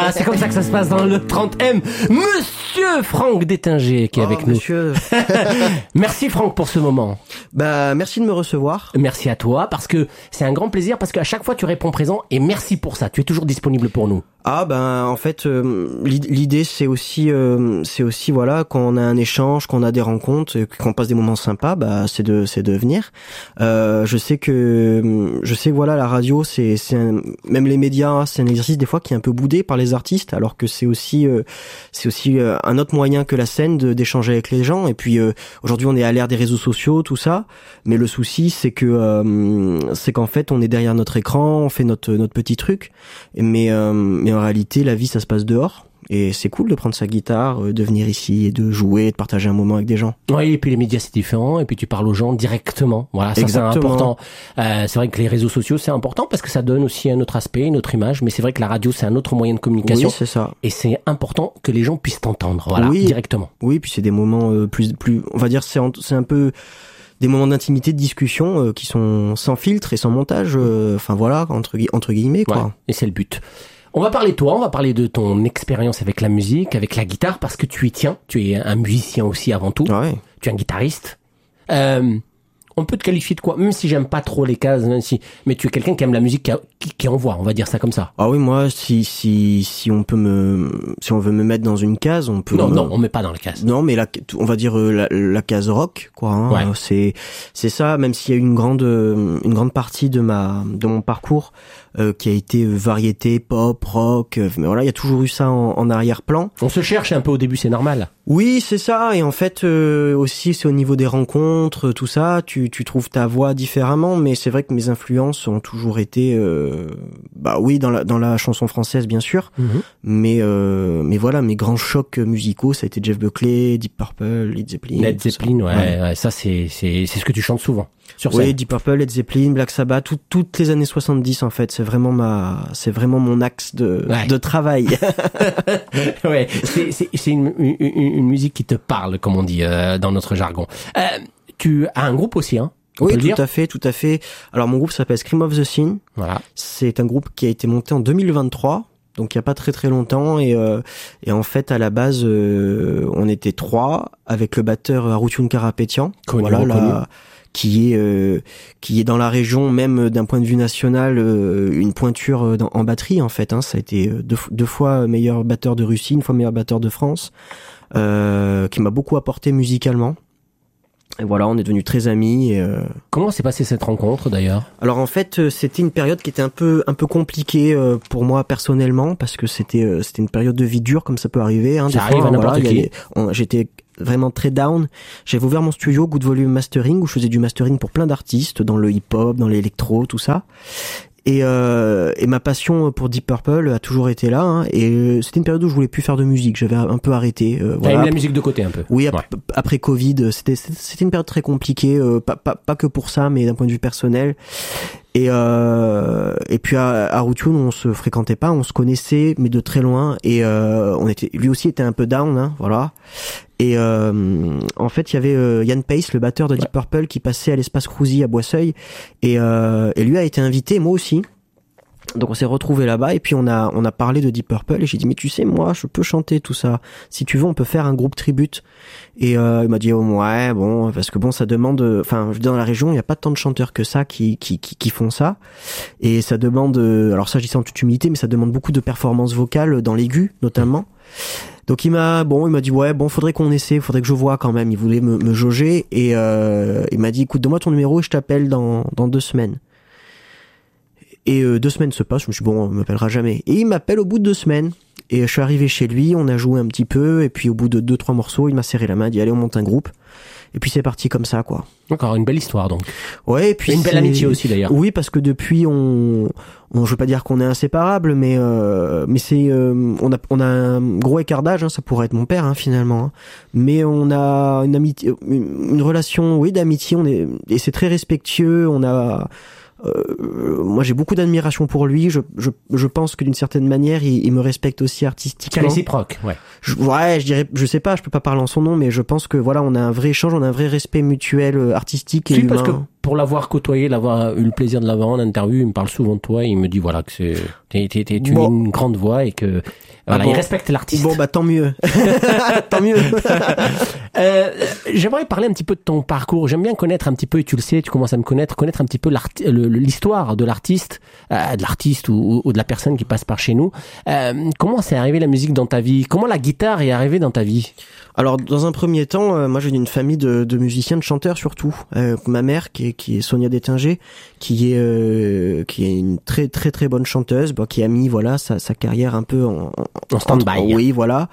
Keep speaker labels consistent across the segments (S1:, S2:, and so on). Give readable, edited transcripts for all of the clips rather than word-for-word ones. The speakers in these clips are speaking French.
S1: Voilà, c'est comme ça que ça se passe dans le 30M. Monsieur Franck Détinger qui est avec
S2: monsieur.
S1: nous. Merci Franck pour ce moment.
S2: Bah, merci de me recevoir.
S1: Merci à toi parce que c'est un grand plaisir parce qu'à chaque fois tu réponds présent et merci pour ça. Tu es toujours disponible pour nous.
S2: Ah ben en fait l'idée c'est aussi voilà quand on a un échange, quand on a des rencontres, quand on passe des moments sympas, bah c'est de venir. Je sais que voilà la radio même les médias c'est un exercice des fois qui est un peu boudé par les artistes alors que c'est aussi un autre moyen que la scène d'échanger avec les gens et puis aujourd'hui on est à l'ère des réseaux sociaux tout ça mais le souci c'est qu'en fait on est derrière notre écran, on fait notre petit truc mais en réalité, la vie, ça se passe dehors. Et c'est cool de prendre sa guitare, de venir ici et de jouer, de partager un moment avec des gens.
S1: Oui, et puis les médias, c'est différent. Et puis tu parles aux gens directement. Voilà, ça
S2: Exactement.
S1: C'est important. C'est vrai que les réseaux sociaux, c'est important parce que ça donne aussi un autre aspect, une autre image. Mais c'est vrai que la radio, c'est un autre moyen de communication.
S2: Oui, c'est ça.
S1: Et c'est important que les gens puissent t'entendre. Voilà,
S2: oui,
S1: directement.
S2: Oui, puis c'est des moments plus, on va dire, c'est un peu des moments d'intimité, de discussion qui sont sans filtre et sans montage. Enfin voilà, entre guillemets, quoi.
S1: Ouais, et c'est le but. On va parler de toi, on va parler de ton expérience avec la musique, avec la guitare, parce que tu y tiens. Tu es un musicien aussi avant tout.
S2: Ouais.
S1: Tu es un guitariste. On peut te qualifier de quoi? Même si j'aime pas trop les cases, mais tu es quelqu'un qui aime la musique, qui envoie, on va dire ça comme ça.
S2: Ah oui, moi, si on veut me mettre dans une case, on peut.
S1: Non, on met pas dans la case.
S2: Non, mais on va dire la case rock, quoi. Hein.
S1: Ouais.
S2: C'est ça. Même s'il y a une grande partie de mon parcours qui a été variété, pop, rock. Mais voilà, il y a toujours eu ça en arrière-plan.
S1: On se cherche un peu au début, c'est normal.
S2: Oui, c'est ça. Et en fait, aussi, c'est au niveau des rencontres, tout ça. Tu trouves ta voix différemment. Mais c'est vrai que mes influences ont toujours été, oui, dans la chanson française, bien sûr. Mm-hmm. Mais voilà, mes grands chocs musicaux, ça a été Jeff Buckley, Deep Purple, Led Zeppelin.
S1: Led Zeppelin, ouais. Ça, c'est ce que tu chantes souvent. Sur scène.
S2: Oui, Deep Purple, Led Zeppelin, Black Sabbath, toutes les années 70 en fait, c'est vraiment mon axe de travail.
S1: Ouais, c'est une musique qui te parle, comme on dit dans notre jargon. Tu as un groupe aussi, hein?
S2: Oui, tout à fait. Alors mon groupe s'appelle Scream of the Scene. Voilà. C'est un groupe qui a été monté en 2023. Donc il y a pas très très longtemps et en fait à la base on était 3 avec le batteur Arutun Karapetian. Voilà, qui est dans la région même d'un point de vue national une pointure en batterie en fait. Hein. Ça a été deux fois meilleur batteur de Russie, une fois meilleur batteur de France, qui m'a beaucoup apporté musicalement. Et voilà, on est devenus très amis.
S1: Comment s'est passée cette rencontre d'ailleurs? Alors
S2: en fait, c'était une période qui était un peu compliquée pour moi personnellement parce que c'était une période de vie dure comme ça peut arriver. Hein,
S1: ça arrive à n'importe qui.
S2: J'étais vraiment très down. J'avais ouvert mon studio Good Volume Mastering où je faisais du mastering pour plein d'artistes dans le hip-hop, dans l'électro, tout ça. Et ma passion pour Deep Purple a toujours été là. Hein, et c'était une période où je voulais plus faire de musique. J'avais un peu arrêté.
S1: T'as mis la musique de côté un peu.
S2: Oui, après Covid, c'était une période très compliquée. Pas que pour ça, mais d'un point de vue personnel. Et puis à Arutun, on se fréquentait pas, on se connaissait, mais de très loin. Et lui aussi était un peu down, hein, voilà. Et en fait, il y avait Yann Pace, le batteur de Deep Purple, qui passait à l'espace Cruzy à Boisseuil, et lui a été invité, moi aussi. Donc on s'est retrouvés là-bas et puis on a parlé de Deep Purple et j'ai dit mais tu sais moi je peux chanter tout ça, si tu veux on peut faire un groupe tribute. Et il m'a dit ouais bon parce que bon ça demande, enfin dans la région il y a pas tant de chanteurs que ça qui font ça et ça demande, alors ça je dis ça en toute humilité mais ça demande beaucoup de performances vocales dans l'aigu notamment. Donc il m'a dit ouais bon faudrait qu'on essaie, faudrait que je vois quand même, il voulait me jauger et il m'a dit écoute donne-moi ton numéro et je t'appelle dans 2 semaines. Et 2 semaines se passent, je me suis dit, bon, on m'appellera jamais. Et il m'appelle au bout de 2 semaines. Et je suis arrivé chez lui, on a joué un petit peu, et puis au bout de 2-3 morceaux, il m'a serré la main, il dit, allez, on monte un groupe. Et puis c'est parti comme ça, quoi.
S1: Encore une belle histoire, donc.
S2: Ouais, et puis.
S1: Et une belle amitié aussi, d'ailleurs.
S2: Oui, parce que depuis, je veux pas dire qu'on est inséparables, mais c'est, on a un gros écart d'âge, hein, ça pourrait être mon père, hein, finalement. Hein. Mais on a une amitié, une relation, oui, d'amitié, et c'est très respectueux, moi j'ai beaucoup d'admiration pour lui, je pense que d'une certaine manière il me respecte aussi artistiquement.
S1: C'est réciproque, ouais.
S2: Je dirais, je sais pas, je peux pas parler en son nom, mais je pense que voilà, on a un vrai échange, on a un vrai respect mutuel artistique et humain.
S1: Parce que pour l'avoir côtoyé, l'avoir eu le plaisir de l'avoir en interview, il me parle souvent de toi, il me dit voilà que tu as une grande voix et que Voilà,
S2: bon.
S1: ils respectent l'artiste.
S2: Bon, bah tant mieux. Tant mieux.
S1: J'aimerais parler un petit peu de ton parcours. J'aime bien connaître un petit peu, et tu le sais, tu commences à me connaître un petit peu l'histoire de l'artiste ou de la personne qui passe par chez nous. Comment c'est arrivé la musique dans ta vie? Comment la guitare est arrivée dans ta vie?
S2: Alors, dans un premier temps, moi, j'ai une famille de musiciens, de chanteurs surtout. Ma mère, qui est Sonia Détinger, qui est une très très très bonne chanteuse, qui a mis sa carrière un peu en
S1: stand-by.
S2: Oui, voilà.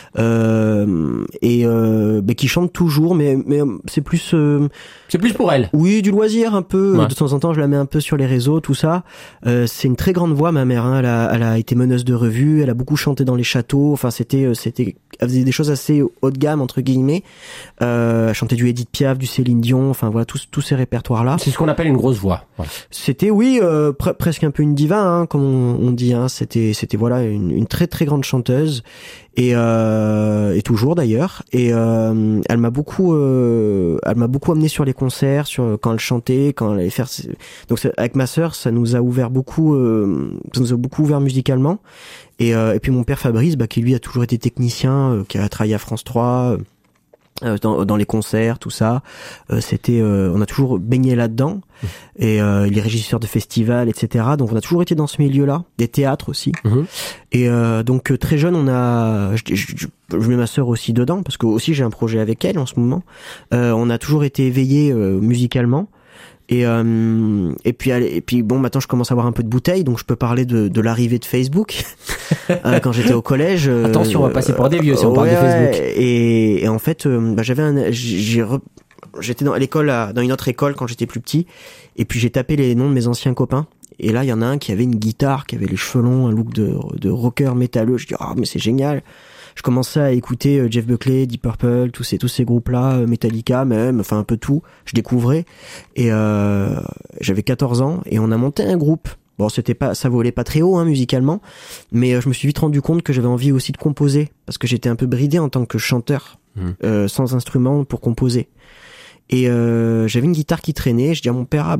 S2: Qui chante toujours, mais c'est plus.
S1: C'est plus pour elle.
S2: Oui, du loisir un peu.
S1: Ouais.
S2: De temps en temps, je la mets un peu sur les réseaux, tout ça. C'est une très grande voix, ma mère. Hein. Elle a été meneuse de revue. Elle a beaucoup chanté dans les châteaux. Enfin, elle faisait des choses assez haut de gamme entre guillemets. Chantait du Edith Piaf, du Céline Dion. Enfin voilà, tous ces répertoires là.
S1: C'est ce qu'on appelle une grosse voix. Voilà.
S2: C'était presque un peu une diva, hein, comme on dit. Hein. C'était voilà une très très grande chanteuse et toujours d'ailleurs. Et elle m'a beaucoup amené sur les concerts, quand elle chantait, quand elle allait faire. Donc avec ma sœur, ça nous a beaucoup ouvert musicalement. Et puis mon père Fabrice, qui lui a toujours été technicien, qui a travaillé à France 3. Dans les concerts, tout ça, on a toujours baigné là-dedans, et il est régisseur de festivals, etc. Donc on a toujours été dans ce milieu-là, des théâtres aussi. Et donc très jeune, je mets ma sœur aussi dedans, parce que aussi j'ai un projet avec elle en ce moment. On a toujours été éveillés musicalement. Et puis bon, maintenant je commence à avoir un peu de bouteille, donc je peux parler de l'arrivée de Facebook. Quand j'étais au collège.
S1: Attention, on va passer pour des vieux si on parle de Facebook.
S2: Et en fait, j'étais dans une autre école quand j'étais plus petit, et puis j'ai tapé les noms de mes anciens copains. Et là, il y en a un qui avait une guitare, qui avait les cheveux longs, un look de rocker métalleux. Je dis, mais c'est génial. Je commençais à écouter Jeff Buckley, Deep Purple, tous ces groupes-là, Metallica même, enfin un peu tout. Je découvrais. Et j'avais 14 ans et on a monté un groupe. Bon, ça volait pas très haut, hein, musicalement, mais je me suis vite rendu compte que j'avais envie aussi de composer, parce que j'étais un peu bridé en tant que chanteur, sans instrument pour composer. Et j'avais une guitare qui traînait. Je dis à mon père,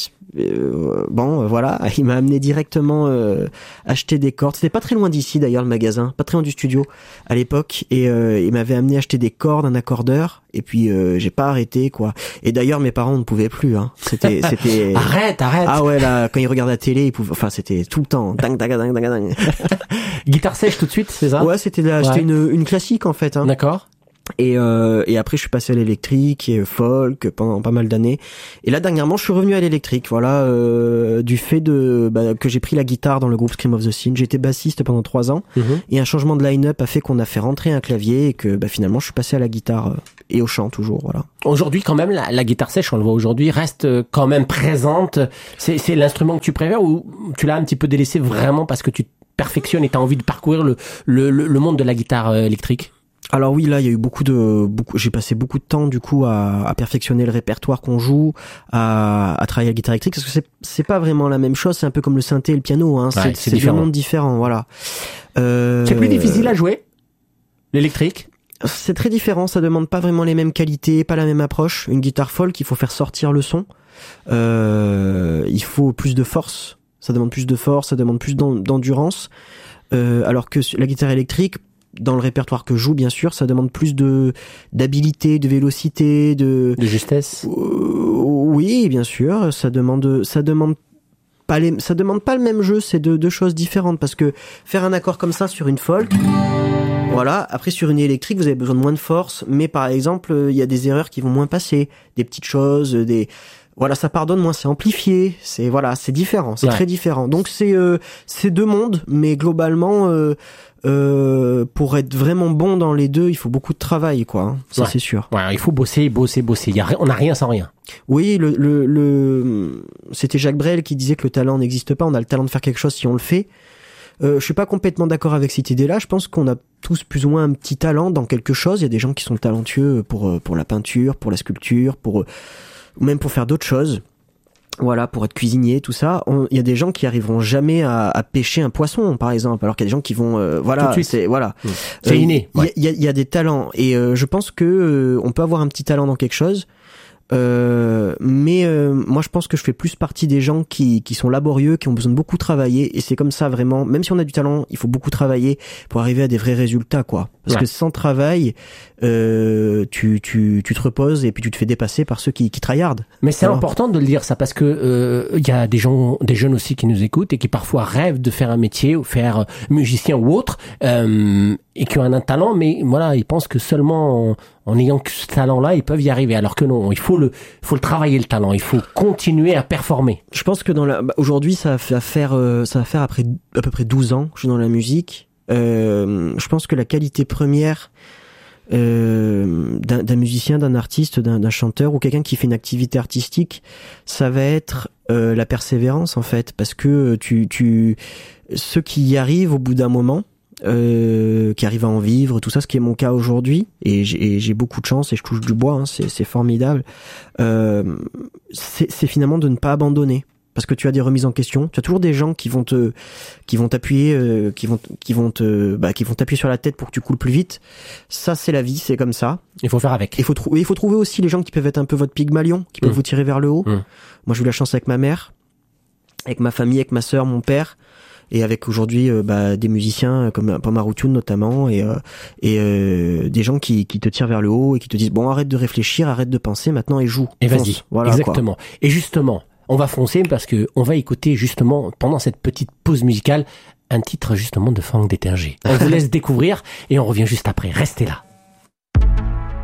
S2: voilà, il m'a amené directement acheter des cordes. C'était pas très loin d'ici d'ailleurs, le magasin, pas très loin du studio à l'époque, et il m'avait amené acheter des cordes, un accordeur, et puis j'ai pas arrêté quoi. Et d'ailleurs mes parents ne pouvaient plus, hein. C'était
S1: arrête.
S2: Ah ouais, là quand ils regardaient la télé, c'était tout le temps ding.
S1: Guitare sèche tout de suite, c'est ça?
S2: Ouais, c'était une classique en fait, hein.
S1: D'accord.
S2: Et après je suis passé à l'électrique et folk pendant pas mal d'années, et là dernièrement je suis revenu à l'électrique, voilà, du fait que j'ai pris la guitare dans le groupe Scream of the Scene. J'étais bassiste pendant 3 ans, et un changement de line-up a fait qu'on a fait rentrer un clavier, et que finalement je suis passé à la guitare et au chant toujours, voilà.
S1: Aujourd'hui quand même la guitare sèche, on le voit aujourd'hui, reste quand même présente. C'est l'instrument que tu préfères, ou tu l'as un petit peu délaissé vraiment parce que tu perfectionnes et t'as envie de parcourir le monde de la guitare électrique?
S2: Alors oui, là, il y a eu j'ai passé beaucoup de temps, du coup, à perfectionner le répertoire qu'on joue, à travailler la guitare électrique, parce que c'est pas vraiment la même chose. C'est un peu comme le synthé et le piano, hein.
S1: Ouais,
S2: c'est deux mondes différents, voilà.
S1: C'est plus difficile à jouer, l'électrique?
S2: C'est très différent, ça demande pas vraiment les mêmes qualités, pas la même approche. Une guitare folk, il faut faire sortir le son. Il faut plus de force. Ça demande plus de force, ça demande plus d'endurance. Alors que la guitare électrique, dans le répertoire que je joue, bien sûr, ça demande plus d'habilité, de vélocité, de
S1: justesse.
S2: Oui, bien sûr, ça demande pas le même jeu, c'est deux choses différentes, parce que faire un accord comme ça sur une folk, voilà, après sur une électrique, vous avez besoin de moins de force, mais par exemple, il y a des erreurs qui vont moins passer, des petites choses, voilà, ça pardonne moins, c'est amplifié, c'est différent, c'est très différent. Donc c'est deux mondes, mais globalement pour être vraiment bon dans les deux, il faut beaucoup de travail, quoi, hein, ça c'est sûr.
S1: Ouais, il faut bosser. On n'a rien sans rien.
S2: Oui, c'était Jacques Brel qui disait que le talent n'existe pas, on a le talent de faire quelque chose si on le fait. Je suis pas complètement d'accord avec cette idée-là. Je pense qu'on a tous plus ou moins un petit talent dans quelque chose. Il y a des gens qui sont talentueux pour la peinture, pour la sculpture, ou même pour faire d'autres choses. Voilà, pour être cuisinier, tout ça. Il y a des gens qui arriveront jamais à pêcher un poisson, par exemple, alors qu'il y a des gens qui vont, voilà, c'est
S1: inné.
S2: Il y a des talents, et je pense que on peut avoir un petit talent dans quelque chose. mais moi je pense que je fais plus partie des gens qui sont laborieux, qui ont besoin de beaucoup travailler, et c'est comme ça vraiment, même si on a du talent, il faut beaucoup travailler pour arriver à des vrais résultats, quoi. Parce que sans travail, tu te reposes et puis tu te fais dépasser par ceux qui tryhardent.
S1: Mais c'est important de le dire ça, parce que il y a des jeunes aussi qui nous écoutent et qui parfois rêvent de faire un métier ou faire musicien ou autre, et qui ont un talent, mais voilà, ils pensent que seulement en ayant que ce talent-là, ils peuvent y arriver. Alors que non, il faut le travailler, le talent. Il faut continuer à performer.
S2: Je pense que aujourd'hui, ça va faire après à peu près 12 ans que je suis dans la musique. Je pense que la qualité première d'un musicien, d'un artiste, d'un chanteur ou quelqu'un qui fait une activité artistique, ça va être la persévérance, en fait, parce que ceux qui y arrivent au bout d'un moment, qui arrivent à en vivre, tout ça, ce qui est mon cas aujourd'hui, et j'ai beaucoup de chance et je touche du bois, hein, c'est formidable. C'est finalement de ne pas abandonner, parce que tu as des remises en question, tu as toujours des gens qui vont t'appuyer, qui vont t'appuyer sur la tête pour que tu coules plus vite. Ça, c'est la vie, c'est comme ça.
S1: Il faut faire avec.
S2: Il faut trouver aussi les gens qui peuvent être un peu votre Pygmalion, qui peuvent vous tirer vers le haut. Moi, j'ai eu la chance avec ma mère, avec ma famille, avec ma sœur, mon père, et avec aujourd'hui des musiciens comme Aroutune notamment, et des gens qui te tirent vers le haut et qui te disent bon, arrête de réfléchir, arrête de penser maintenant et joue.
S1: Et vas-y. Voilà, exactement. Quoi. Et justement, on va foncer parce que on va écouter justement pendant cette petite pause musicale un titre justement de Franck Détinger. On vous laisse découvrir et on revient juste après. Restez là.